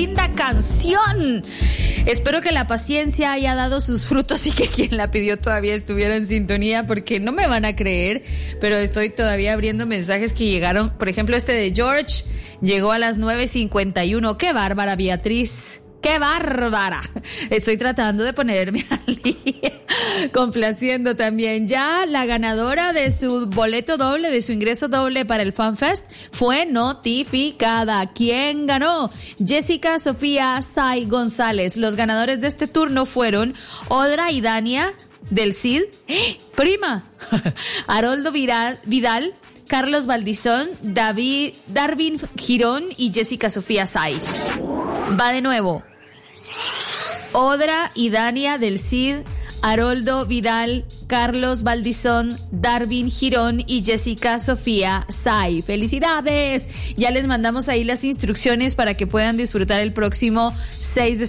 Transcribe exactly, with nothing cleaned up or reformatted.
linda canción. Espero que la paciencia haya dado sus frutos y que quien la pidió todavía estuviera en sintonía, porque no me van a creer, pero estoy todavía abriendo mensajes que llegaron. Por ejemplo, este de George llegó a las nueve cincuenta y uno. ¡Qué bárbara, Beatriz! ¡Qué bárbara! Estoy tratando de ponerme al día, complaciendo también. Ya la ganadora de su boleto doble, de su ingreso doble para el FanFest, fue notificada. ¿Quién ganó? Jessica Sofía Say González. Los ganadores de este turno fueron Odra y Dania del C I D, ¡eh! Prima, Haroldo Vidal, Vidal Carlos Valdizón, David, Darwin Girón y Jessica Sofía Say. Va de nuevo. Odra y Dania del C I D, Haroldo Vidal, Carlos Valdizón, Darwin Girón y Jessica Sofía Say. ¡Felicidades! Ya les mandamos ahí las instrucciones para que puedan disfrutar el próximo seis de